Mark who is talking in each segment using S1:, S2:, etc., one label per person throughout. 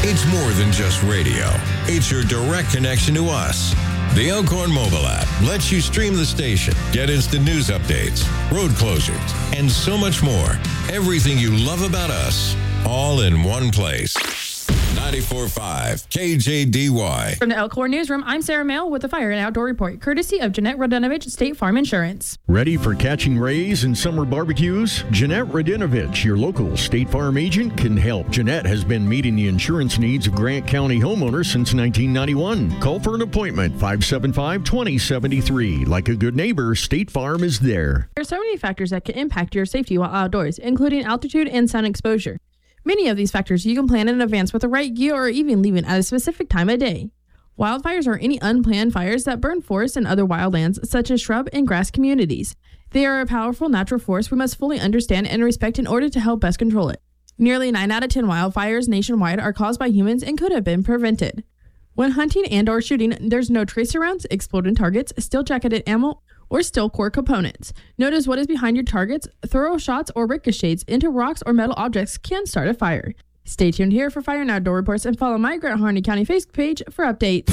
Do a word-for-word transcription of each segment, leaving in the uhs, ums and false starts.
S1: It's more than just radio. It's your direct connection to us. The Elkhorn mobile app lets you stream the station, get instant news updates, road closures, and so much more. Everything you love about us, all in one place. ninety-four point five K J D Y.
S2: From the Elkhorn Newsroom, I'm Sarah Mail with the Fire and Outdoor Report, courtesy of Jeanette Radinovich, State Farm Insurance.
S3: Ready for catching rays and summer barbecues? Jeanette Radinovich, your local State Farm agent, can help. Jeanette has been meeting the insurance needs of Grant County homeowners since nineteen ninety-one. Call for an appointment, five seven five, two zero seven three. Like a good neighbor, State Farm is there.
S2: There are so many factors that can impact your safety while outdoors, including altitude and sun exposure. Many of these factors you can plan in advance with the right gear or even leave it at a specific time of day. Wildfires are any unplanned fires that burn forests and other wildlands, such as shrub and grass communities. They are a powerful natural force we must fully understand and respect in order to help best control it. Nearly nine out of ten wildfires nationwide are caused by humans and could have been prevented. When hunting and or shooting, there's no tracer rounds, exploding targets, steel-jacketed ammo, or steel core components. Notice what is behind your targets. Thorough shots or ricochets into rocks or metal objects can start a fire. Stay tuned here for Fire and Outdoor Reports and follow my Grant Harney County Facebook page for updates.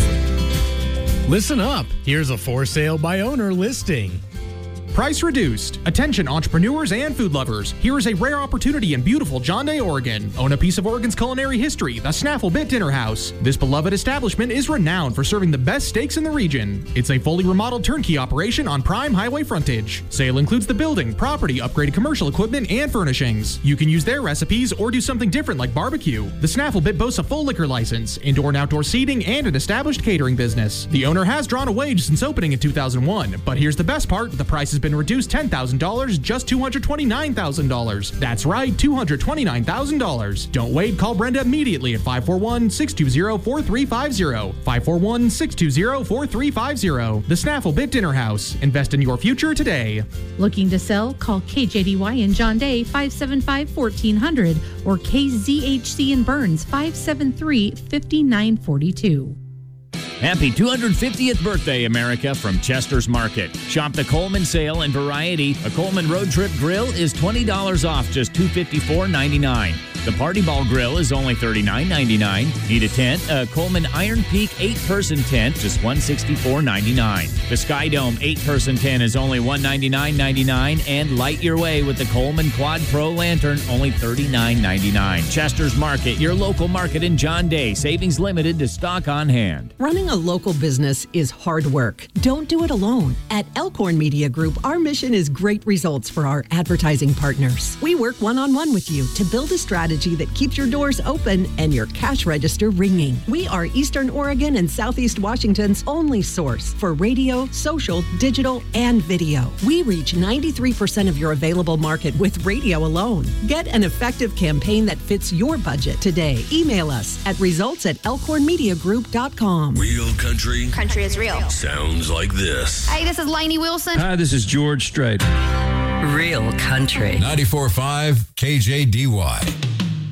S4: Listen up. Here's a for sale by owner listing. Price reduced. Attention entrepreneurs and food lovers. Here is a rare opportunity in beautiful John Day, Oregon. Own a piece of Oregon's culinary history, the Snaffle Bit Dinner House. This beloved establishment is renowned for serving the best steaks in the region. It's a fully remodeled turnkey operation on prime highway frontage. Sale includes the building, property, upgraded commercial equipment, and furnishings. You can use their recipes or do something different like barbecue. The Snaffle Bit boasts a full liquor license, indoor and outdoor seating, and an established catering business. The owner has drawn a wage since opening in two thousand one, but here's the best part, the price has been reduced ten thousand dollars, just two hundred twenty-nine thousand dollars. That's right, two hundred twenty-nine thousand dollars. Don't wait, call Brenda immediately at five four one, six two zero, four three five zero. five four one, six two zero, four three five zero. The Snaffle Bit Dinner House. Invest in your future today.
S5: Looking to sell? Call K J D Y in John Day, five seven five, one four zero zero or K Z H C in Burns, five seven three, five nine four two.
S6: Happy two hundred fiftieth birthday, America, from Chester's Market. Shop the Coleman sale and variety. A Coleman Road Trip Grill is twenty dollars off, just two hundred fifty-four ninety-nine. The Party Ball Grill is only thirty-nine ninety-nine. Need a tent? A Coleman Iron Peak eight-person tent, just one hundred sixty-four ninety-nine. The Sky Dome eight-person tent is only one hundred ninety-nine ninety-nine. And light your way with the Coleman Quad Pro Lantern, only thirty-nine ninety-nine. Chester's Market, your local market in John Day. Savings limited to stock on hand.
S7: Running a local business is hard work. Don't do it alone. At Elkhorn Media Group, our mission is great results for our advertising partners. We work one-on-one with you to build a strategy that keeps your doors open and your cash register ringing. We are Eastern Oregon and Southeast Washington's only source for radio, social, digital, and video. We reach ninety-three percent of your available market with radio alone. Get an effective campaign that fits your budget today. Email us at results at elkhorn media group dot com.
S1: Real country.
S8: Country is real.
S1: Sounds like this.
S8: Hey, this is Lainey Wilson.
S9: Hi, this is George Strait.
S10: Real country.
S1: ninety-four point five K J D Y.